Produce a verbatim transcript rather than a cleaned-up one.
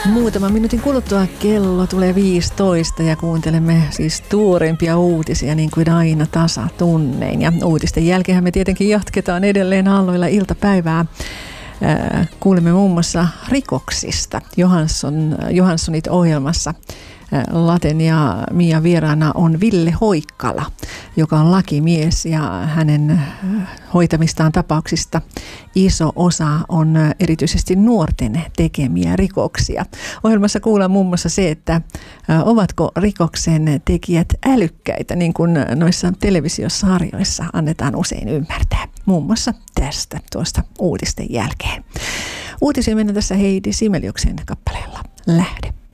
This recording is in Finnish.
Muutaman minuutin kuluttua kello tulee viisitoista ja kuuntelemme siis tuoreimpia uutisia niin kuin aina tasatunnein. Ja uutisten jälkeen me tietenkin jatketaan edelleen aalloilla iltapäivää. Kuulemme muun muassa rikoksista Johansson, Johanssonit ohjelmassa. Laten ja Mia vieraana on Ville Hoikkala, joka on lakimies, ja hänen hoitamistaan tapauksista iso osa on erityisesti nuorten tekemiä rikoksia. Ohjelmassa kuullaan muun muassa se, että ovatko rikoksen tekijät älykkäitä, niin kuin noissa televisiosarjoissa annetaan usein ymmärtää. Muun muassa tästä tuosta uutisten jälkeen. Uutisia mennään tässä Heidi Simeliuksen kappaleella Lähde.